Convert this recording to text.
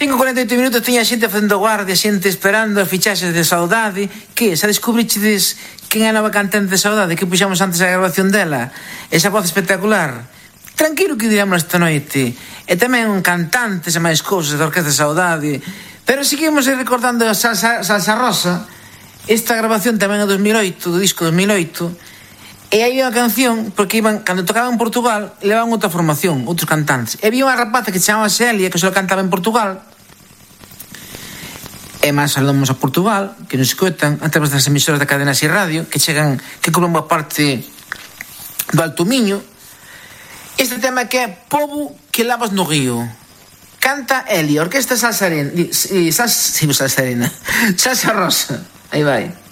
5:48 tiña xente facendo guardia, xente esperando as fichaxes de Saudade. Que, xa descubrichedes quen é a nova cantante de Saudade, que puxamos antes a grabación dela? Esa voz espectacular. Tranquilo que diremos esta noite. E tamén cantantes e máis cousas da Orquesta de Saudade. Pero seguimos recordando a Salsa Rosa. Esta grabación tamén é 2008, do disco 2008. E hai unha canción, porque cando tocaban en Portugal, levaban outra formación, outros cantantes. E había unha rapaza que se chamaba Celia, que só cantaba en Portugal. E máis saludamos a Portugal, que nos escoitan a través das emisoras da cadena Así Radio, que chegan, que cubren boa parte do Alto Miño. Este tema que é Pobo que lavas no río. Canta Elia, Orquesta Salsa Arena. Salsa Rosa. Aí vai.